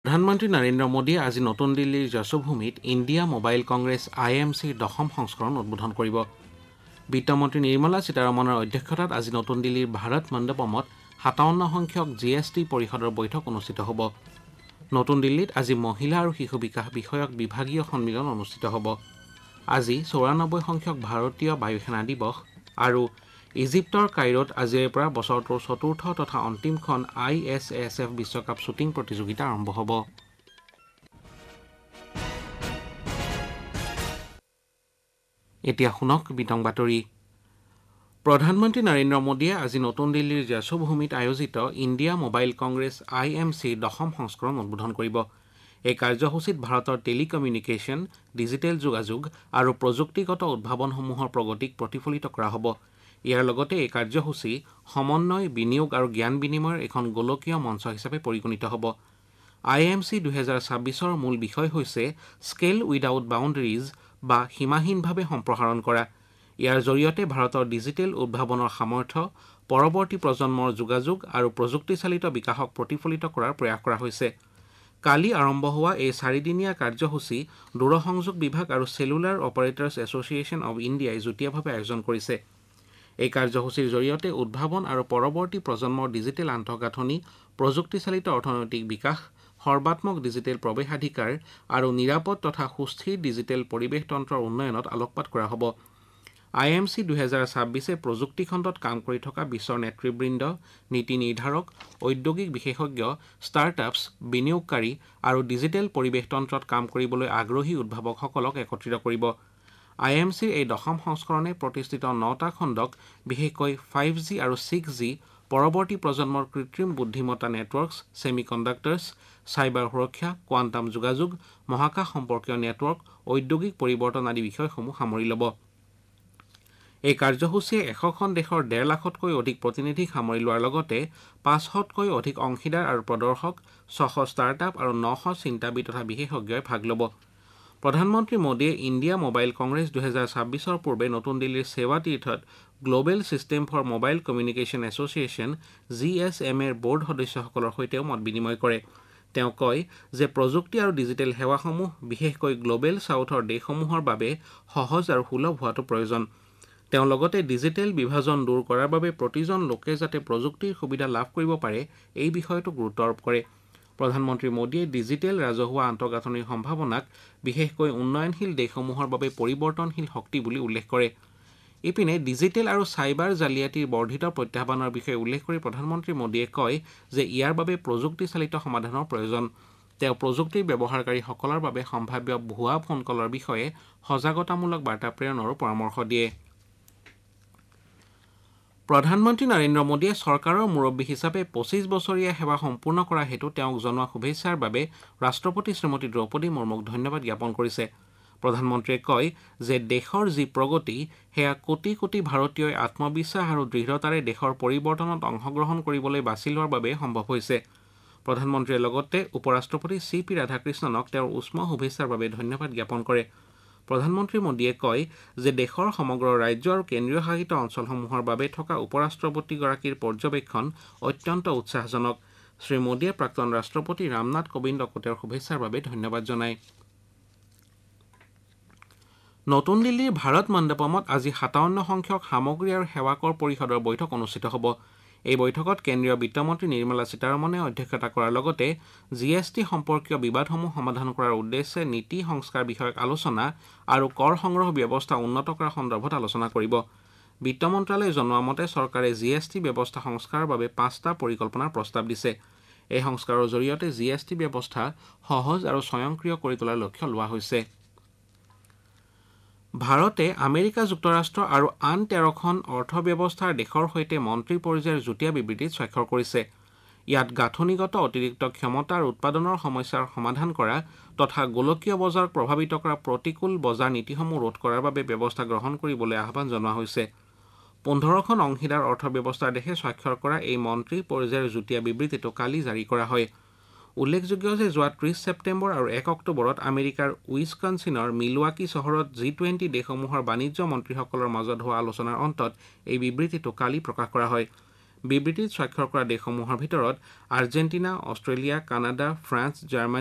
প্ৰধানমন্ত্ৰী নৰেন্দ্ৰ মোদীয়ে আজি নতুন দিল্লীৰ যশোভূমিত ইণ্ডিয়া মোবাইল কংগ্ৰেছ IMCৰ 10ম সংস্কৰণ উদ্বোধন কৰিব। বিত্তমন্ত্ৰী নিৰ্মলা সীতাৰমণৰ অধ্যক্ষতাত আজি নতুন দিল্লীৰ ভাৰত মণ্ডপমত 57 সংখ্যক GST পৰিষদৰ বৈঠক অনুষ্ঠিত হ'ব। নতুন দিল্লীত আজি মহিলা আৰু শিশু বিকাশ বিষয়ক বিভাগীয় সন্মিলন অনুষ্ঠিত হ'ব। আজি 94 সংখ্যক ভাৰতীয় বায়ুসেনা দিৱস আৰু ইজিপ্তৰ কাইৰোত আজিৰে পৰা বছৰটোৰ চতুৰ্থ তথা অন্তিমখন ISSF বিশ্বকাপ শ্বুটিং প্ৰতিযোগিতা আৰম্ভ হ'ব। এতিয়া শুনক বিতং বাতৰি। প্ৰধানমন্ত্ৰী নৰেন্দ্ৰ মোদীয়ে আজি নতুন দিল্লীৰ যশোভূমিত আয়োজিত ইণ্ডিয়া মোবাইল কংগ্ৰেছ IMCৰ 10ম সংস্কৰণ উদ্বোধন কৰিব। এই কাৰ্যসূচীত ভাৰতৰ টেলিকমিউনিকেশ্যন, ডিজিটেল যোগাযোগ আৰু প্ৰযুক্তিগত উদ্ভাৱনসমূহৰ প্ৰগতিক প্ৰতিফলিত কৰা হ'ব। ইয়াৰ লগতে এই কাৰ্যসূচী সমন্বয়, বিনিয়োগ আৰু জ্ঞান বিনিময়ৰ এখন গোলকীয় মঞ্চ হিচাপে পৰিগণিত হ'ব। IMC 2026ৰ মূল বিষয় হৈছে স্কেল উইদাউট বাউণ্ডেৰিজ বা সীমাহীনভাৱে সম্প্ৰসাৰণ কৰা। ইয়াৰ জৰিয়তে ভাৰতৰ ডিজিটেল উদ্ভাৱনৰ সামৰ্থ্য, পৰৱৰ্তী প্ৰজন্মৰ যোগাযোগ আৰু প্ৰযুক্তিচালিত বিকাশক প্ৰতিফলিত কৰাৰ প্ৰয়াস কৰা হৈছে। কালি আৰম্ভ হোৱা এই 4দিনীয়া কাৰ্যসূচী দূৰসংযোগ বিভাগ আৰু চেলুলাৰ অপাৰেটৰ্ছ এছ'চিয়েশ্যন অৱ ইণ্ডিয়াই যুটীয়াভাৱে আয়োজন কৰিছে। এই কাৰ্যসূচীৰ জৰিয়তে উদ্ভাৱন আৰু পৰৱৰ্তী প্ৰজন্মৰ ডিজিটেল আন্তঃগাঁথনি, প্ৰযুক্তিচালিত অৰ্থনৈতিক বিকাশ, সৰ্বাত্মক ডিজিটেল প্ৰৱেশাধিকাৰ আৰু নিৰাপদ তথা সুস্থিৰ ডিজিটেল পৰিৱেশ তন্ত্ৰৰ উন্নয়নত আলোকপাত কৰা হ'ব। IMC 2026 প্ৰযুক্তি খণ্ডত কাম কৰি থকা বিশ্বৰ নেতৃবৃন্দ, নীতি নিৰ্ধাৰক, ঔদ্যোগিক বিশেষজ্ঞ, ষ্টাৰ্টআপছ, বিনিয়োগকাৰী আৰু ডিজিটেল পৰিৱেশ তন্ত্ৰত কাম কৰিবলৈ আগ্ৰহী উদ্ভাৱকসকলক একত্ৰিত কৰিব। IMCৰ এই 10ম সংস্কৰণে প্ৰতিষ্ঠিত 9টা খণ্ডক বিশেষকৈ 5G আৰু 6G, পৰৱৰ্তী প্ৰজন্মৰ কৃত্ৰিম বুদ্ধিমত্তা নেটৱৰ্কছ, ছেমিকণ্ডাক্টৰ্ছ, চাইবাৰ সুৰক্ষা, কোৱাণ্টাম যোগাযোগ, মহাকাশ সম্পৰ্কীয় নেটৱৰ্ক, ঔদ্যোগিক পৰিৱৰ্তন আদি বিষয়সমূহ সামৰি ল'ব। এই কাৰ্যসূচীয়ে 100খন দেশৰ 1.5 লাখতকৈ অধিক প্ৰতিনিধিক সামৰি লোৱাৰ লগতে 500তকৈ অধিক অংশীদাৰ আৰু প্ৰদৰ্শক, 600 ষ্টাৰ্টআপ আৰু 900 চিন্তাবিদ তথা বিশেষজ্ঞই ভাগ ল'ব। প্ৰধানমন্ত্ৰী মোদীয়ে ইণ্ডিয়া মোবাইল কংগ্ৰেছ 2026ৰ পূৰ্বে নতুন দিল্লীৰ সেৱা তীৰ্থত global system for mobile communication association GSMAৰ board সদস্যসকলৰ সৈতেও মত বিনিময় কৰে। তেওঁ কয় যে প্ৰযুক্তি আৰু ডিজিটেল সেৱাসমূহ বিশেষকৈ গ্ল'বেল ছাউথৰ দেশসমূহৰ বাবে সহজ আৰু সুলভ হোৱাটো প্ৰয়োজন। তেওঁ লগতে ডিজিটেল বিভাজন দূৰ কৰাৰ বাবে প্ৰতিজন লোকে যাতে প্ৰযুক্তিৰ সুবিধা লাভ কৰিব পাৰে এই বিষয়টো গুৰুত্ব আৰোপ কৰে। প্ৰধানমন্ত্ৰী মোদীয়ে ডিজিটেল ৰাজহুৱা আন্তঃগাঁথনিৰ সম্ভাৱনাক বিশেষকৈ উন্নয়নশীল দেশসমূহৰ বাবে পৰিৱৰ্তনশীল শক্তি বুলি উল্লেখ কৰে। ইপিনে ডিজিটেল আৰু চাইবাৰ জালিয়াতিৰ বৰ্ধিত প্ৰত্যাহ্বানৰ বিষয়ে উল্লেখ কৰি প্ৰধানমন্ত্ৰী মোদীয়ে কয় যে ইয়াৰ বাবে প্ৰযুক্তিচালিত সমাধানৰ প্ৰয়োজন। তেওঁ প্ৰযুক্তিৰ ব্যৱহাৰকাৰীসকলৰ বাবে সম্ভাৱ্য ভুৱা ফোন কলৰ বিষয়ে সজাগতামূলক বাৰ্তা প্ৰেৰণৰো পৰামৰ্শ দিয়ে। প্ৰধানমন্ত্ৰী নৰেন্দ্ৰ মোদীয়ে চৰকাৰৰ মুৰব্বী হিচাপে 25 বছৰীয়া সেৱা সম্পূৰ্ণ কৰা হেতু তেওঁক জনোৱা শুভেচ্ছাৰ বাবে ৰাষ্ট্ৰপতি শ্ৰীমতী দ্ৰৌপদী মুৰ্মুক ধন্যবাদ জ্ঞাপন কৰিছে। প্ৰধানমন্ত্ৰীয়ে কয় যে দেশৰ যি প্ৰগতি সেয়া কোটি কোটি ভাৰতীয়ই আত্মবিশ্বাস আৰু দৃঢ়তাৰে দেশৰ পৰিৱৰ্তনত অংশগ্ৰহণ কৰিবলৈ বাছি লোৱাৰ বাবে সম্ভৱ হৈছে। প্ৰধানমন্ত্ৰীয়ে লগতে উপৰাষ্ট্ৰপতি CP ৰাধাকৃষ্ণনক তেওঁৰ উষ্ম শুভেচ্ছাৰ বাবে ধন্যবাদ জ্ঞাপন কৰে। প্ৰধানমন্ত্ৰী মোদীয়ে কয় যে দেশৰ সমগ্ৰ ৰাজ্য আৰু কেন্দ্ৰীয় শাসিত অঞ্চলসমূহৰ বাবে থকা উপৰাষ্ট্ৰপতিগৰাকীৰ পৰ্যবেক্ষণ অত্যন্ত উৎসাহজনক। শ্ৰীমোদীয়ে প্ৰাক্তন ৰাষ্ট্ৰপতি ৰামনাথ কোবিন্দকো তেওঁৰ শুভেচ্ছাৰ বাবে ধন্যবাদ জনায়। নতুন দিল্লীৰ ভাৰত মণ্ডপমত আজি 57 সংখ্যক সামগ্ৰী আৰু সেৱা কৰ পৰিষদৰ বৈঠক অনুষ্ঠিত হ'ব। এই বৈঠকত কেন্দ্ৰীয় বিত্তমন্ত্ৰী নিৰ্মলা সীতাৰমণে অধ্যক্ষতা কৰাৰ লগতে GST সম্পৰ্কীয় বিবাদসমূহ সমাধান কৰাৰ উদ্দেশ্যে নীতি সংস্কাৰ বিষয়ক আলোচনা আৰু কৰ সংগ্ৰহ ব্যৱস্থা উন্নত কৰা সন্দৰ্ভত আলোচনা কৰিব। বিত্ত মন্ত্ৰালয়ে জনোৱা মতে চৰকাৰে GST ব্যৱস্থা সংস্কাৰৰ বাবে 5টা পৰিকল্পনাৰ প্ৰস্তাৱ দিছে। এই সংস্কাৰৰ জৰিয়তে GST ব্যৱস্থা সহজ আৰু স্বয়ংক্ৰিয় কৰি তোলাৰ লক্ষ্য লোৱা হৈছে। ভাৰতে আমেৰিকা যুক্তৰাষ্ট্ৰ আৰু আন 13খন অৰ্থব্যৱস্থাৰ দেশৰ সৈতে মন্ত্ৰী পৰ্যায়ৰ যুটীয়া বিবৃতিত স্বাক্ষৰ কৰিছে। ইয়াত গাঁথনিগত অতিৰিক্ত ক্ষমতা আৰু উৎপাদনৰ সমস্যাৰ সমাধান কৰা তথা গোলকীয় বজাৰক প্ৰভাৱিত কৰা প্ৰতিকূল বজাৰ নীতিসমূহ ৰোধ কৰাৰ বাবে ব্যৱস্থা গ্ৰহণ কৰিবলৈ আহ্বান জনোৱা হৈছে। 15খন অংশীদাৰ অৰ্থব্যৱস্থাৰ দেশে স্বাক্ষৰ কৰা এই মন্ত্ৰী পৰ্যায়ৰ যুটীয়া বিবৃতিটো কালি জাৰি কৰা হয়। উল্লেখযোগ্য যে যোৱা 30 ছেপ্টেম্বৰ আৰু 1 অক্টোবৰত আমেৰিকাৰ উইসকনচিনৰ মিলৱাকি চহৰত G20 দেশসমূহৰ বাণিজ্য মন্ত্ৰীসকলৰ মাজত হোৱা আলোচনাৰ অন্তত এই বিবৃতিটো কালি প্ৰকাশ কৰা হয়। বিবৃতিত স্বাক্ষৰ কৰা দেশসমূহৰ ভিতৰত Argentina, Australia, Canada, France, Germany